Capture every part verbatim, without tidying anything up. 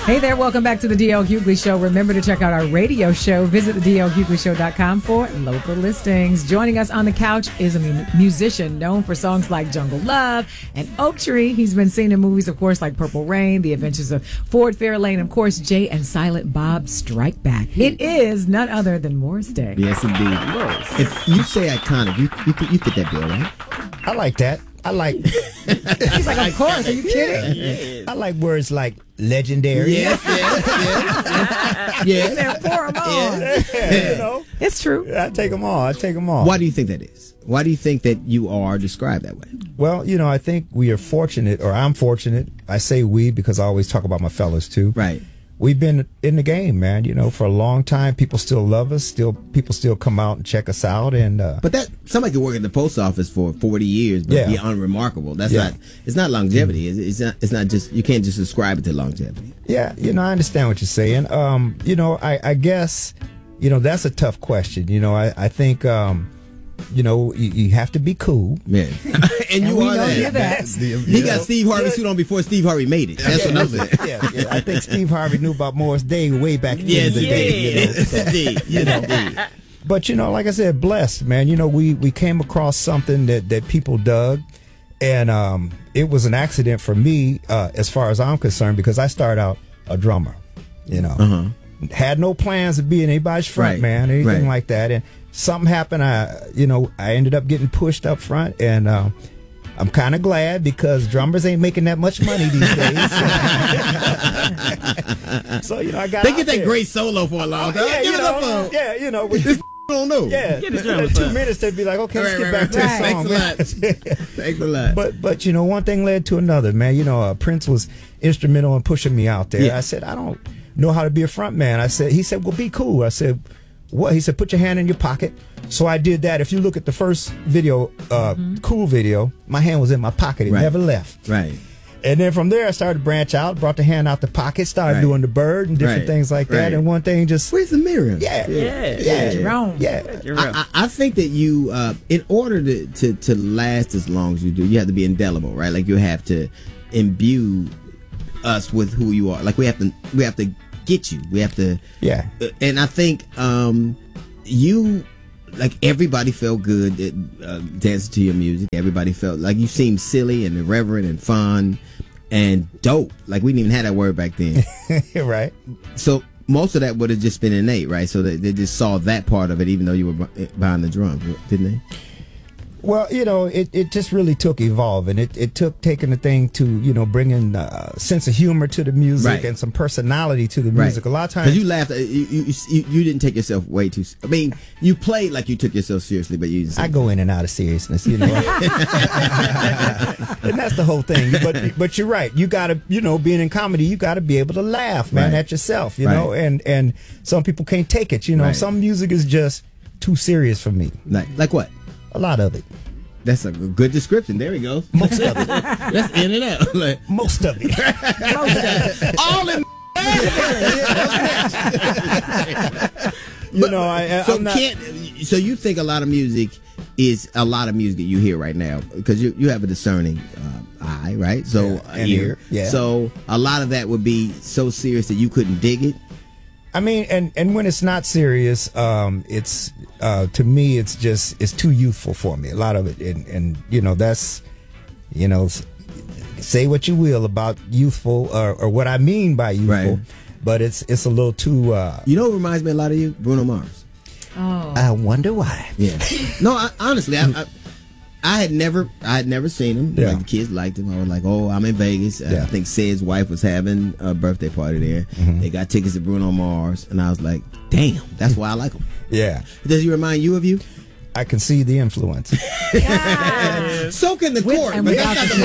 Hey there, welcome back to the D L Hughley Show. Remember to check out our radio show. Visit the D L Hughley Show dot com for local listings. Joining us on the couch is a mu- musician known for songs like Jungle Love and Oak Tree. He's been seen in movies, of course, like Purple Rain, The Adventures of Ford Fairlane, and, of course, Jay and Silent Bob Strike Back. It is none other than Morris Day. Yes, indeed. If you say iconic, you you, you fit that bill, right? I like that. I like. He's like, of course. Are you kidding? Yes. I like words like legendary. Yes, yes, yes. yes. They're pour 'em on. Yes. Yeah. You know, it's true. I take them all. I take them all. Why do you think that is? Why do you think that you are described that way? Well, you know, I think we are fortunate, or I'm fortunate. I say we because I always talk about my fellas too. Right. We've been in the game, man. You know, for a long time. People still love us. Still, people still come out and check us out. And uh, but that somebody could work at the post office for forty years, but yeah. be unremarkable. That's yeah. not. It's not longevity. It's, it's not. It's not just. You can't just ascribe it to longevity. Yeah, you know, I understand what you're saying. Um, you know, I, I guess, you know, that's a tough question. You know, I, I think. Um, You know, you, you have to be cool. Yeah. and, and you we are know that. that. He got Steve Harvey suit on before Steve Harvey made it. That's what I'm saying. Yeah, yeah, I think Steve Harvey knew about Morris Day way back in Yes, the he day. did. You know, Yes, so, indeed. Yes, you know. indeed. But, you know, like I said, blessed, man. You know, we, we came across something that, that people dug. And um, it was an accident for me, uh, as far as I'm concerned, because I started out a drummer, you know. Uh-huh. Had no plans of being anybody's front Right. man, anything Right. like that. And something happened. I, you know, I ended up getting pushed up front, and uh, I'm kind of glad because drummers ain't making that much money these days. So you know, I got They out get that there. great solo for a long time. Yeah, Give you it up know, for yeah, you know, with, this don't know. yeah, Get his in drummer two fun. minutes they'd be like, okay, let's Right, get right, back right. to the song. Thanks a man. lot. Thanks a lot. But but you know, one thing led to another, man. You know, uh, Prince was instrumental in pushing me out there. Yeah. I said, I don't know how to be a front man. I said, he said, well, be cool. I said, what? He said, put your hand in your pocket. So I did that. If you look at the first video, uh, Mm-hmm. Cool video, my hand was in my pocket. It Right. never left. Right. And then from there, I started to branch out, brought the hand out the pocket, started Right. doing the bird and different Right. things like that. Right. And one thing just, Where's the mirror? yeah, Yeah. yeah, Jerome. yeah. You're I, real. I I think that you, uh, in order to, to, to last as long as you do, you have to be indelible, right? Like you have to imbue us with who you are. Like we have to, we have to get you. We have to, Yeah. uh, and I think um, you, like everybody felt good at, uh, dancing to your music. Everybody felt like you seemed silly and irreverent and fun and dope. Like we didn't even have that word back then. Right. So most of that would have just been innate, right? So they, they just saw that part of it, even though you were b- behind the drums, didn't they? Well, you know, it, it just really took evolving. It it took taking the thing to, you know, bringing a sense of humor to the music Right. and some personality to the music. A lot of times, because you laughed, at, you, you you you didn't take yourself way too. I mean, you played like you took yourself seriously, but you. Didn't I go in and out of seriousness, you know, and that's the whole thing. But but you're right. You got to, you know, being in comedy, you got to be able to laugh, man, Right. at yourself, you Right. know. And and some people can't take it, you know. Right. Some music is just too serious for me. like like what? A lot of it, That's a good description. There we go. most of it, Let's end it out. Like, most of it. all in. You know, I, I So I'm not. can't. So you think a lot of music is a lot of music that you hear right now because you you have a discerning uh, eye, right? So Yeah, uh, and ear. ear, yeah. So a lot of that would be so serious that you couldn't dig it. I mean, and, and when it's not serious, um, it's uh, to me, it's just it's too youthful for me. A lot of it, and, and you know, that's you know, s- say what you will about youthful or, or what I mean by youthful, Right. but it's it's a little too. Uh, You know, what reminds me a lot of you, Bruno Mars. Oh. I wonder why. Yeah. No, I, honestly, I, I I had never I had never seen him. Yeah. Like the kids liked him. I was like, oh, I'm in Vegas. Uh, Yeah. I think Sid's wife was having a birthday party there. Mm-hmm. They got tickets to Bruno Mars, and I was like, damn, that's why I like him. Yeah, Does he remind you of you? I can see the influence. So can the With court, and but without that's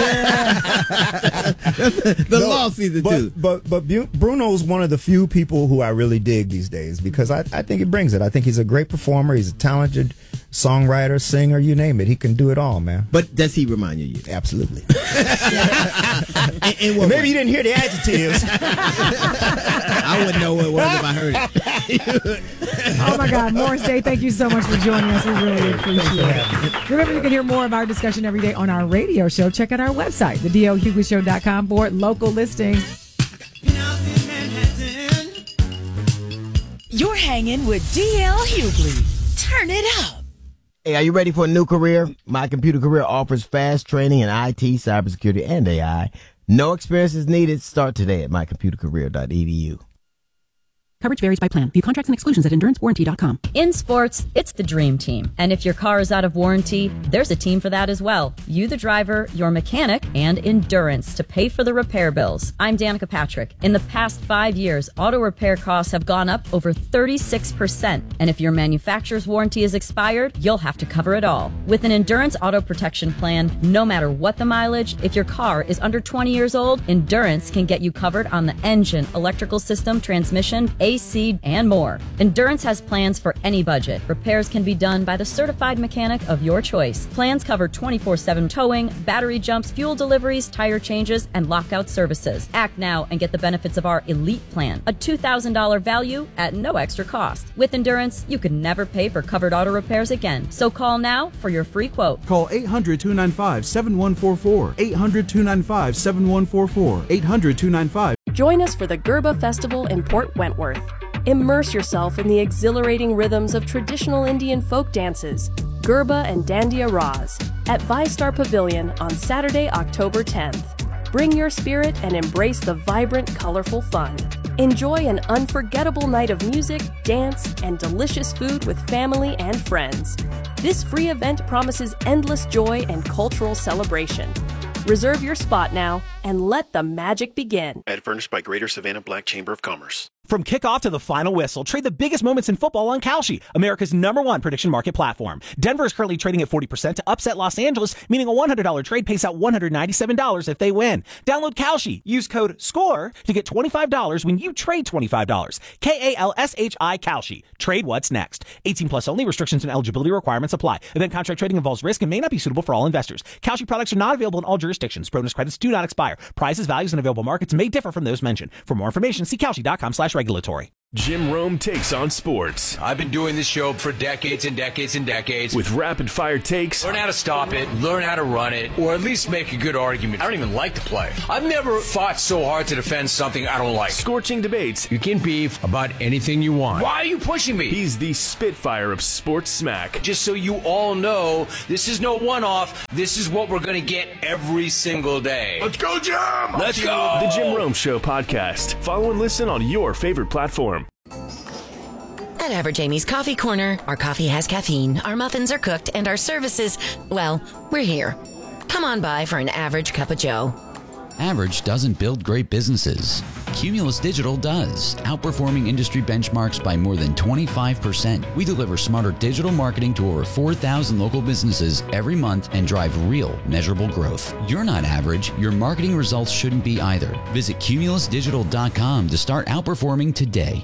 not the The No, law sees it but, too. But but Bu- Bruno's one of the few people who I really dig these days because I, I think he brings it. I think he's a great performer. He's a talented songwriter, singer, you name it. He can do it all, man. But does he remind you of you? Absolutely. And, and what Maybe you didn't hear the adjectives. I wouldn't know what it was if I heard it. Oh my God, Morris Day, thank you so much for joining us. We really appreciate it. Remember, you can hear more of our discussion every day on our radio show. Check out our website, the D L Hughley Show dot com for local listings. You're hanging with D L Hughley. Turn it up. Hey, are you ready for a new career? My Computer Career offers fast training in I T, cybersecurity, and A I. No experience is needed. Start today at my computer career dot e d u. Coverage varies by plan. View contracts and exclusions at endurance warranty dot com. In sports, it's the dream team. And if your car is out of warranty, there's a team for that as well. You, the driver, your mechanic, and Endurance to pay for the repair bills. I'm Danica Patrick. In the past five years, auto repair costs have gone up over thirty-six percent. And if your manufacturer's warranty is expired, you'll have to cover it all. With an Endurance auto protection plan, no matter what the mileage, if your car is under twenty years old, Endurance can get you covered on the engine, electrical system, transmission, A C, and more. Endurance has plans for any budget. Repairs can be done by the certified mechanic of your choice. Plans cover twenty-four seven towing, battery jumps, fuel deliveries, tire changes, and lockout services. Act now and get the benefits of our Elite Plan, a two thousand dollars value at no extra cost. With Endurance, you can never pay for covered auto repairs again. So call now for your free quote. Call eight hundred, two nine five, seven one four four, eight hundred, two nine five, seven one four four, eight hundred, two nine five. Join us for the Gerba Festival in Port Wentworth. Immerse yourself in the exhilarating rhythms of traditional Indian folk dances, Gerba and Dandiya Raz, at ViStar Pavilion on Saturday, October tenth. Bring your spirit and embrace the vibrant, colorful fun. Enjoy an unforgettable night of music, dance, and delicious food with family and friends. This free event promises endless joy and cultural celebration. Reserve your spot now and let the magic begin. Ad furnished by Greater Savannah Black Chamber of Commerce. From kickoff to the final whistle, trade the biggest moments in football on Kalshi, America's number one prediction market platform. Denver is currently trading at forty percent to upset Los Angeles, meaning a one hundred dollars trade pays out one hundred ninety-seven dollars if they win. Download Kalshi. Use code SCORE to get twenty-five dollars when you trade twenty-five dollars. K A L S H I Kalshi. Trade what's next. eighteen plus only. Restrictions and eligibility requirements apply. Event contract trading involves risk and may not be suitable for all investors. Kalshi products are not available in all jurisdictions. Bonus credits do not expire. Prices, values, and available markets may differ from those mentioned. For more information, see Kalshi dot com slash regulatory. Jim Rome takes on sports. I've been doing this show for decades and decades and decades. With rapid fire takes. Learn how to stop it, learn how to run it, or at least make a good argument. I don't even like to play. I've never fought so hard to defend something I don't like. Scorching debates. You can beef about anything you want. Why are you pushing me? He's the Spitfire of sports smack. Just so you all know, this is no one-off. This is what we're going to get every single day. Let's go, Jim! Let's go! The Jim Rome Show podcast. Follow and listen on your favorite platform. At Average Amy's Coffee Corner, our coffee has caffeine, our muffins are cooked, and our services, well, we're here. Come on by for an average cup of joe. Average doesn't build great businesses. Cumulus Digital does, outperforming industry benchmarks by more than twenty-five percent. We deliver smarter digital marketing to over four thousand local businesses every month and drive real, measurable growth. You're not average. Your marketing results shouldn't be either. Visit cumulus digital dot com to start outperforming today.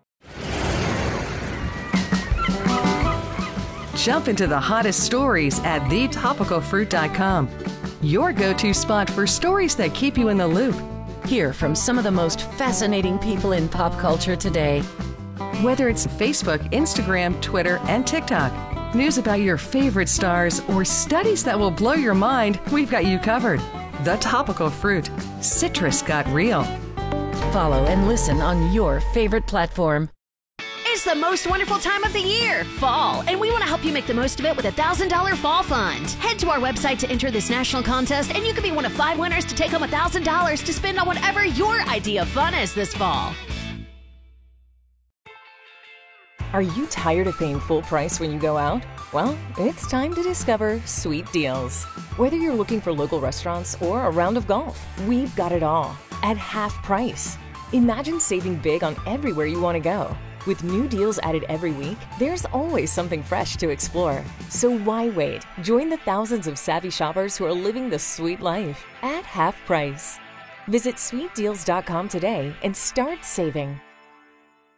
Jump into the hottest stories at the topical fruit dot com. Your go-to spot for stories that keep you in the loop. Hear from some of the most fascinating people in pop culture today. Whether it's Facebook, Instagram, Twitter, and TikTok, news about your favorite stars, or studies that will blow your mind, we've got you covered. The Topical Fruit. Citrus got real. Follow and listen on your favorite platform. It's the most wonderful time of the year, fall, and we want to help you make the most of it with a one thousand dollars Fall Fund. Head to our website to enter this national contest, and you could be one of five winners to take home one thousand dollars to spend on whatever your idea of fun is this fall. Are you tired of paying full price when you go out? Well, it's time to discover Sweet Deals. Whether you're looking for local restaurants or a round of golf, we've got it all at half price. Imagine saving big on everywhere you want to go. With new deals added every week, there's always something fresh to explore. So why wait? Join the thousands of savvy shoppers who are living the sweet life at half price. Visit sweet deals dot com today and start saving.